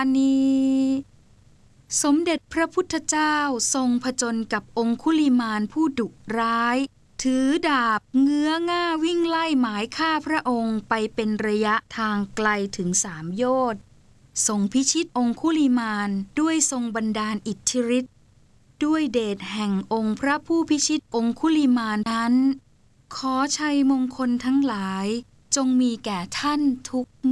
อันนี้สมเด็จพระพุทธเจ้าทรงผจญกับองคุลิมานผู้ดุร้ายถือดาบเงื้อง่าวิ่งไล่หมายฆ่าพระองค์ไปเป็นระยะทางไกลถึง3 โยชน์ทรงพิชิตองคุลิมานด้วยทรงบันดาลอิทธิฤทธิ์ด้วยเดชแห่งองค์พระผู้พิชิตองคุลิมานนั้นขอชัยมงคลทั้งหลายจงมีแก่ท่านทุก